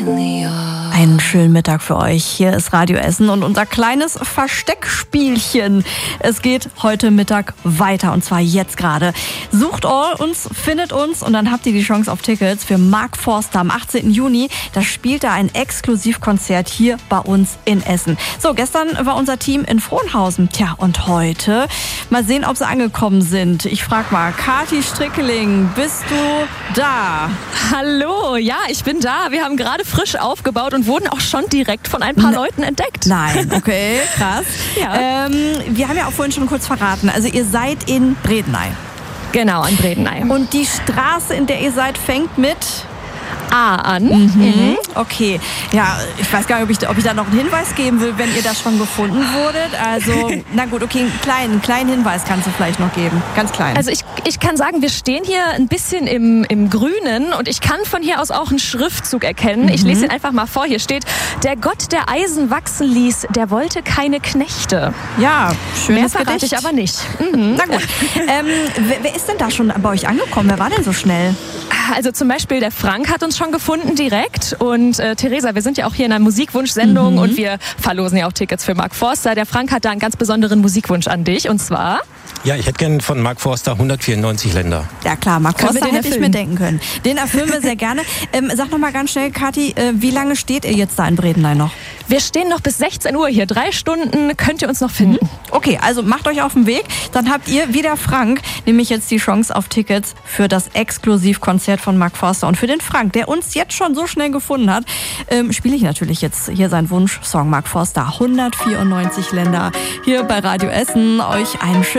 Einen schönen Mittag für euch. Hier ist Radio Essen und unser kleines Versteckspielchen. Es geht heute Mittag weiter und zwar jetzt gerade. Sucht uns, findet uns und dann habt ihr die Chance auf Tickets für Mark Forster am 18. Juni. Da spielt er ein Exklusivkonzert hier bei uns in Essen. So, gestern war unser Team in Frohnhausen. Tja, und heute mal sehen, ob sie angekommen sind. Ich frag mal, Kathi Strickeling, bist du da? Hallo, ja, ich bin da. Wir haben gerade frisch aufgebaut und wurden auch schon direkt von ein paar Leuten entdeckt. Nein, okay, krass. Ja. Wir haben ja auch vorhin schon kurz verraten, also ihr seid in Bredeney. Genau, in Bredeney. Und die Straße, in der ihr seid, fängt mit A an. Mhm. Okay, ja, ich weiß gar nicht, ob ich da noch einen Hinweis geben will, wenn ihr da schon gefunden wurdet. Also, na gut, okay, einen kleinen Hinweis kannst du vielleicht noch geben. Ganz klein. Also ich kann sagen, wir stehen hier ein bisschen im Grünen und ich kann von hier aus auch einen Schriftzug erkennen. Ich lese ihn einfach mal vor. Hier steht: Der Gott, der Eisen wachsen ließ, der wollte keine Knechte. Ja, schönes Mehr verrate Gedicht. ich aber nicht. Na gut. Wer ist denn da schon bei euch angekommen? Wer war denn so schnell? Also zum Beispiel der Frank hat uns schon gefunden direkt und Theresa, wir sind ja auch hier in einer Musikwunsch-Sendung und wir verlosen ja auch Tickets für Mark Forster. Der Frank hat da einen ganz besonderen Musikwunsch an dich und zwar... Ja, ich hätte gern von Mark Forster 194 Länder. Ja klar, Mark Können Forster wir den hätte ich erfüllen? mir denken können. Den erfüllen wir sehr gerne. Sag noch mal ganz schnell, Kathi, wie lange steht ihr jetzt da in Bredeney noch? Wir stehen noch bis 16 Uhr hier. 3 Stunden könnt ihr uns noch finden. Okay, also macht euch auf den Weg. Dann habt ihr, wie der Frank, nämlich jetzt die Chance auf Tickets für das Exklusivkonzert von Mark Forster. Und für den Frank, der uns jetzt schon so schnell gefunden hat, spiele ich natürlich jetzt hier seinen Wunschsong Mark Forster. 194 Länder hier bei Radio Essen. Euch einen schönen